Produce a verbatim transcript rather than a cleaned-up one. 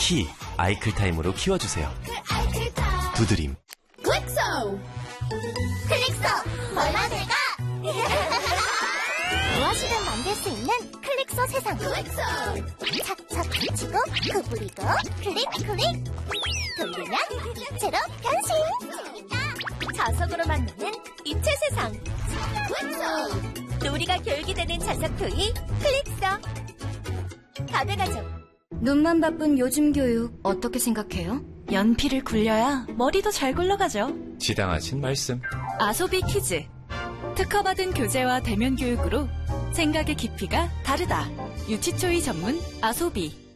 키, 아이클타임으로 키워주세요. 두드림. 클릭소! 클릭소! 몰라 내가! 무엇이든 만들 수 있는 클릭소 세상. 클릭소! 착착 붙이고 구부리고 클릭 클릭 돌리면 입체로 변신. 자석으로 만드는 입체 세상. 클릭소! 놀이가 교육이 되는 자석 토이 클릭소. 가베가족. 눈만 바쁜 요즘 교육 어떻게 생각해요? 연필을 굴려야 머리도 잘 굴러가죠. 지당하신 말씀. 아소비 키즈. 특허받은 교재와 대면 교육으로 생각의 깊이가 다르다. 유치초이 전문 아소비.